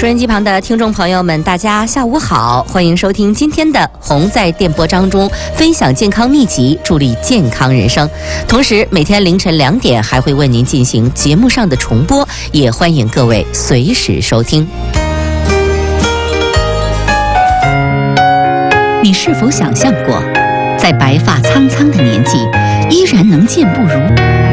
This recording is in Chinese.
收音机旁的听众朋友们，大家下午好，欢迎收听今天的红在电波当中分享健康秘籍，助力健康人生。同时，每天凌晨2点还会为您进行节目上的重播，也欢迎各位随时收听。 你是否想象过，在白发苍苍的年纪，依然能健步如